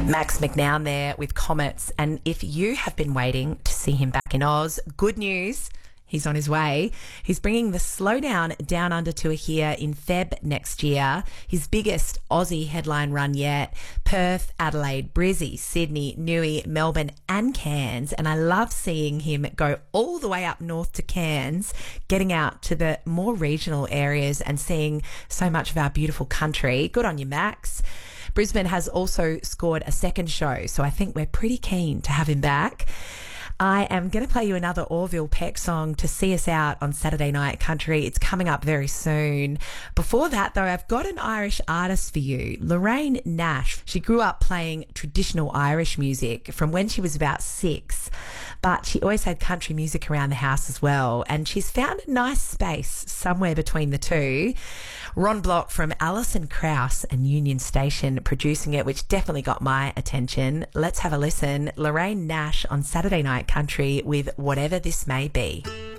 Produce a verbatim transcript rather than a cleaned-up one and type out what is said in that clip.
Max McNown there with Comets. And if you have been waiting to see him back in Oz, good news. He's on his way. He's bringing the Slowdown Down Under tour here in Feb next year. His biggest Aussie headline run yet. Perth, Adelaide, Brizzy, Sydney, Newey, Melbourne and Cairns. And I love seeing him go all the way up north to Cairns, getting out to the more regional areas and seeing so much of our beautiful country. Good on you, Max. Brisbane has also scored a second show, so I think we're pretty keen to have him back. I am going to play you another Orville Peck song to see us out on Saturday Night Country. It's coming up very soon. Before that, though, I've got an Irish artist for you, Lorraine Nash. She grew up playing traditional Irish music from when she was about six, but she always had country music around the house as well, and she's found a nice space somewhere between the two. Ron Block from Alison Krauss and Union Station producing it, which definitely got my attention. Let's have a listen. Lorraine Nash on Saturday Night Country with Whatever This May Be.